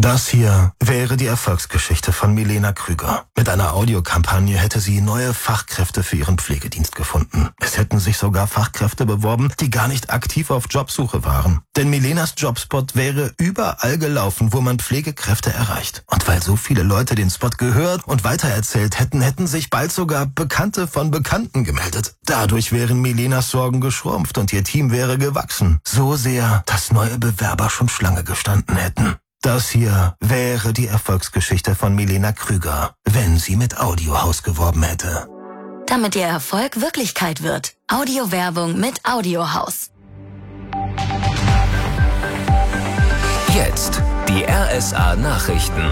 Das hier wäre die Erfolgsgeschichte von Milena Krüger. Mit einer Audiokampagne hätte sie neue Fachkräfte für ihren Pflegedienst gefunden. Es hätten sich sogar Fachkräfte beworben, die gar nicht aktiv auf Jobsuche waren. Denn Milenas Jobspot wäre überall gelaufen, wo man Pflegekräfte erreicht. Und weil so viele Leute den Spot gehört und weitererzählt hätten, hätten sich bald sogar Bekannte von Bekannten gemeldet. Dadurch wären Milenas Sorgen geschrumpft und ihr Team wäre gewachsen. So sehr, dass neue Bewerber schon Schlange gestanden hätten. Das hier wäre die Erfolgsgeschichte von Milena Krüger, wenn sie mit Audiohaus geworben hätte. Damit ihr Erfolg Wirklichkeit wird. Audiowerbung mit Audiohaus. Jetzt die RSA Nachrichten.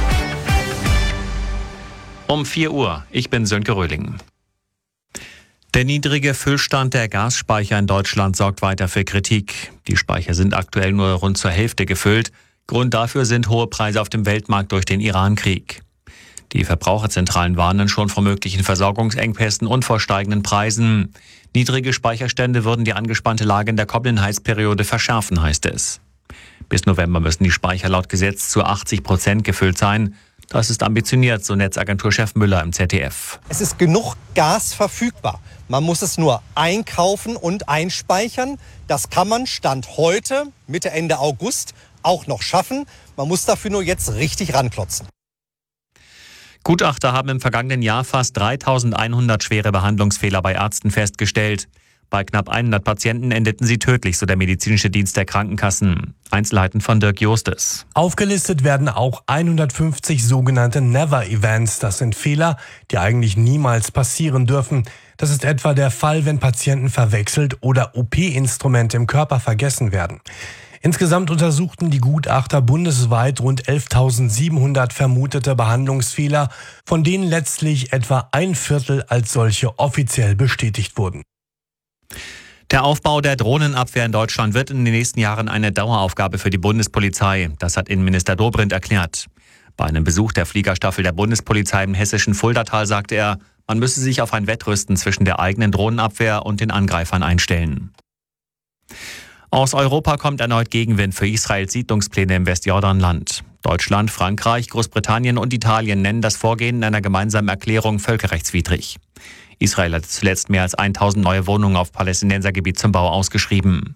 Um 4 Uhr, ich bin Sönke Röhling. Der niedrige Füllstand der Gasspeicher in Deutschland sorgt weiter für Kritik. Die Speicher sind aktuell nur rund zur Hälfte gefüllt. Grund dafür sind hohe Preise auf dem Weltmarkt durch den Iran-Krieg. Die Verbraucherzentralen warnen schon vor möglichen Versorgungsengpässen und vor steigenden Preisen. Niedrige Speicherstände würden die angespannte Lage in der kommenden Heizperiode verschärfen, heißt es. Bis November müssen die Speicher laut Gesetz zu 80% gefüllt sein. Das ist ambitioniert, so Netzagenturchef Müller im ZDF. Es ist genug Gas verfügbar. Man muss es nur einkaufen und einspeichern. Das kann man Stand heute, Mitte, Ende August, auch noch schaffen. Man muss dafür nur jetzt richtig ranklotzen. Gutachter haben im vergangenen Jahr fast 3.100 schwere Behandlungsfehler bei Ärzten festgestellt. Bei knapp 100 Patienten endeten sie tödlich, so der medizinische Dienst der Krankenkassen. Einzelheiten von Dirk Jostes. Aufgelistet werden auch 150 sogenannte Never-Events. Das sind Fehler, die eigentlich niemals passieren dürfen. Das ist etwa der Fall, wenn Patienten verwechselt oder OP-Instrumente im Körper vergessen werden. Insgesamt untersuchten die Gutachter bundesweit rund 11.700 vermutete Behandlungsfehler, von denen letztlich etwa ein Viertel als solche offiziell bestätigt wurden. Der Aufbau der Drohnenabwehr in Deutschland wird in den nächsten Jahren eine Daueraufgabe für die Bundespolizei. Das hat Innenminister Dobrindt erklärt. Bei einem Besuch der Fliegerstaffel der Bundespolizei im hessischen Fuldatal sagte er, man müsse sich auf ein Wettrüsten zwischen der eigenen Drohnenabwehr und den Angreifern einstellen. Aus Europa kommt erneut Gegenwind für Israels Siedlungspläne im Westjordanland. Deutschland, Frankreich, Großbritannien und Italien nennen das Vorgehen in einer gemeinsamen Erklärung völkerrechtswidrig. Israel hat zuletzt mehr als 1.000 neue Wohnungen auf Palästinensergebiet zum Bau ausgeschrieben.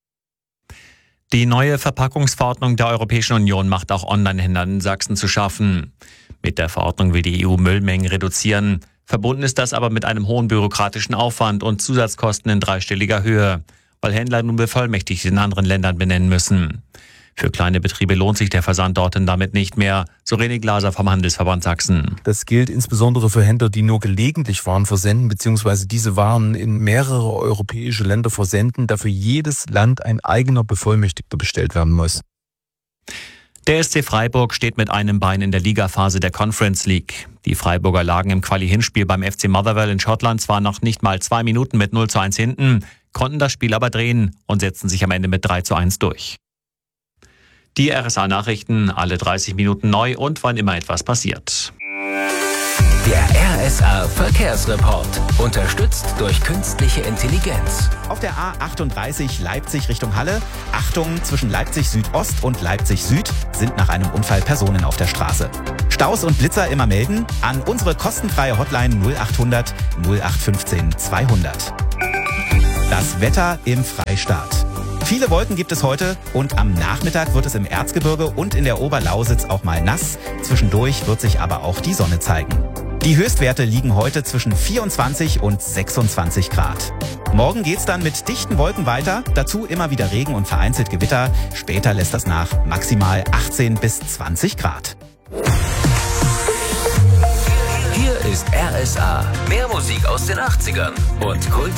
Die neue Verpackungsverordnung der Europäischen Union macht auch Onlinehändlern in Sachsen zu schaffen. Mit der Verordnung will die EU Müllmengen reduzieren. Verbunden ist das aber mit einem hohen bürokratischen Aufwand und Zusatzkosten in dreistelliger Höhe, weil Händler nun Bevollmächtigte in anderen Ländern benennen müssen. Für kleine Betriebe lohnt sich der Versand dorthin damit nicht mehr, so René Glaser vom Handelsverband Sachsen. Das gilt insbesondere für Händler, die nur gelegentlich Waren versenden, beziehungsweise diese Waren in mehrere europäische Länder versenden, da für jedes Land ein eigener Bevollmächtigter bestellt werden muss. Der SC Freiburg steht mit einem Bein in der Ligaphase der Conference League. Die Freiburger lagen im Quali-Hinspiel beim FC Motherwell in Schottland zwar noch nicht mal 2 Minuten mit 0:1 hinten, konnten das Spiel aber drehen und setzten sich am Ende mit 3:1 durch. Die RSA-Nachrichten alle 30 Minuten neu und wann immer etwas passiert. Der RSA-Verkehrsreport. Unterstützt durch künstliche Intelligenz. Auf der A38 Leipzig Richtung Halle. Achtung, zwischen Leipzig Südost und Leipzig Süd sind nach einem Unfall Personen auf der Straße. Staus und Blitzer immer melden an unsere kostenfreie Hotline 0800 0815 200. Das Wetter im Freistaat. Viele Wolken gibt es heute und am Nachmittag wird es im Erzgebirge und in der Oberlausitz auch mal nass. Zwischendurch wird sich aber auch die Sonne zeigen. Die Höchstwerte liegen heute zwischen 24 und 26 Grad. Morgen geht's dann mit dichten Wolken weiter, dazu immer wieder Regen und vereinzelt Gewitter. Später lässt das nach, maximal 18 bis 20 Grad. Hier ist RSA. Mehr Musik aus den 80ern und Kult.